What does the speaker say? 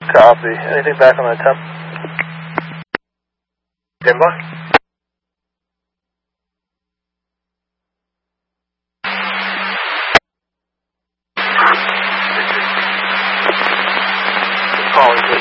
Copy. Anything back on that temp? Denver? Calling